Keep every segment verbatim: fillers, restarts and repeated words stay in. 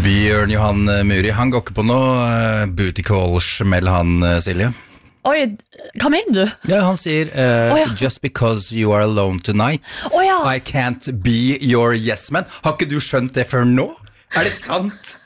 Bjørn Johan Muri, han går ikke på noe booty call-smell, han, Silje. Oi, hva mener du? Ja, han sier, uh, oh, ja. just because you are alone tonight, oh, ja. I can't be your yes man. Har ikke du skjønt det før nå? Er det sant?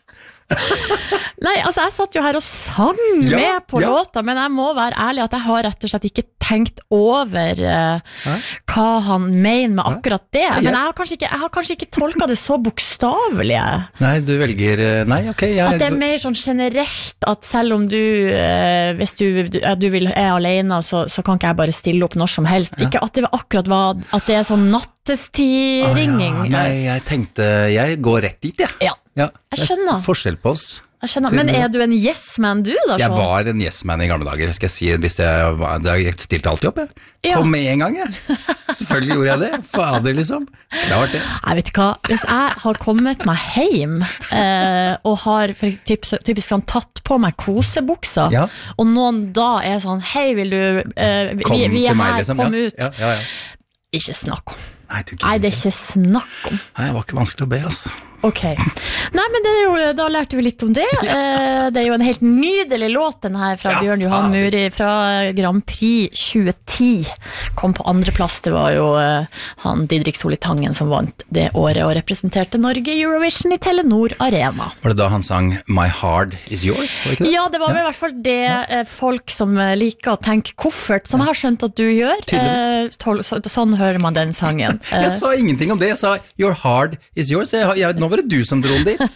Nei, altså jeg satt jo her og sang ja, med på ja. låta, men jeg må være ærlig at jeg har rett og slett ikke tenkt over uh, hva han mener med akkurat det, men jeg har kanskje ikke, jeg har kanskje ikke tolket det så bokstavelig. Nei, du velger, nei, ok. Jeg... At det er mer sånn generelt, at selv om du, uh, hvis du, du, du vil, er alene, så, så kan ikke jeg bare stille opp når som helst. Ja. Ikke at det akkurat var, at det er sånn nattestid-ringning. Ah, ja. Nei, jeg tenkte, jeg går rett dit, ja. Ja. Ja, jeg skjønner. Det er forskjell på oss. Jeg skjønner, men er du en yes-man du da? Så? Jeg var en yes-man i gamle dager, skal jeg si, hvis jeg, var, jeg stilte alltid opp, jeg. Ja. Kom med en gang, jeg. Selvfølgelig gjorde jeg det. Fader, liksom. Klart det. Jeg vet ikke hva, hvis jeg har kommet meg hjem, eh, og har typisk, typisk sånn tatt på meg kosebukser, ja. og noen da er sånn, hei, vil du, eh, vi, kom vi er til meg, her, liksom. kom ja. ut. Ja, ja, ja. Ikke snakk om. Nei, du, Nei, det er ikke snakk om. Nei, det var ikke vanskelig å be, altså. Ok, nei, men det er jo, da lærte vi litt om det. eh, Det er jo en helt nydelig låt den her fra ja, Bjørn Johan Muri fra Grand Prix tjue ti. Kom på andre plass, det var jo eh, han Didrik Solitangen som vant det året og representerte Norge i Eurovision i Telenor Arena. Var det da han sang My Heart Is Yours? Var det ikke det? Ja, det var vel ja. i hvert fall det eh, folk som liker å tenke koffert, som jeg har skjønt at du gjør. eh, tol, så, Sånn hører man den sangen. eh. Jeg sa ingenting om det, jeg sa Your Heart Is Yours. Jeg, jeg, nå var det du som dro den dit.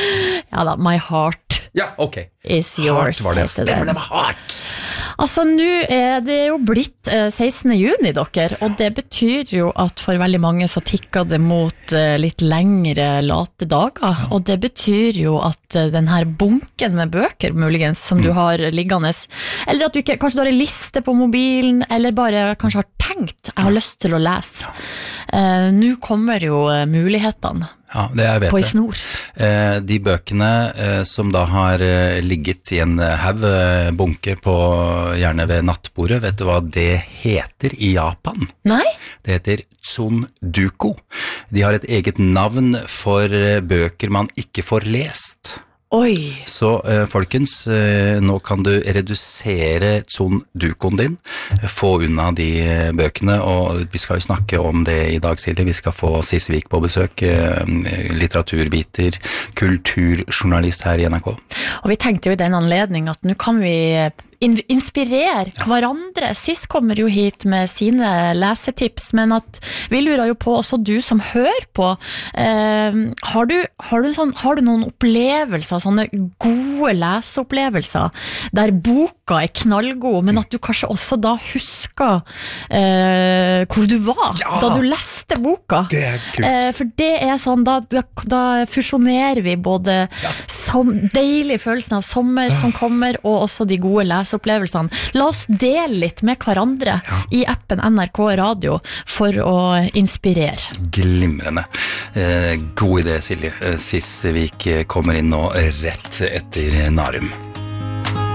Ja da, My Heart ja, ok. Is Yours. Heart var det, stemmer det med Heart. Altså, nå er det jo blitt eh, sekstende juni, dere, og det betyr jo at for veldig mange så tikker det mot eh, litt lengre late dager, ja. og det betyr jo at eh, den her bunken med bøker, muligens, som mm. du har liggende, eller at du ikke, kanskje du har en liste på mobilen, eller bare kanskje har tenkt, jeg har lyst til å lese. Eh, nå kommer jo eh, mulighetene. Ja, det jeg vet på i snor. Eh, de bøkene eh, som da har eh, ligget i en haug eh, bunke på gjerne ved nattbordet, vet du hva det heter i Japan? Nei? Det heter Tsunduko. De har et eget navn for eh, bøker man ikke får lest. Oi. Så eh, folkens, eh, nå kan du redusere Tsundukoen din, få unna de eh, bøkene, og vi skal jo snakke om det i dag, Silje. Vi skal få Sissevik på besøk, eh, litteraturbiter, kulturjournalist her i N R K. Og vi tenkte jo i den anledning at nå kan vi inspirere hverandre. Sist kommer jo hit med sine lesetips, men at vi lurer jo på, også du som hører på, eh, har, du, har, du sånn, har du noen opplevelser, sånne gode leseopplevelser, der boka er knallgod, men at du kanskje også da husker eh, hvor du var ja, da du leste boka. Det er kult. Eh, for det er sånn, da, da, da fusjonerer vi både ja. som, deilig følelsen av sommer ja. som kommer, og også de gode leseopplevelsene. La oss dele litt med hverandre ja. i appen N R K Radio for å inspirere. Glimrende. Eh, god idé, Silje. Sissevik kommer inn nå rett etter Narum.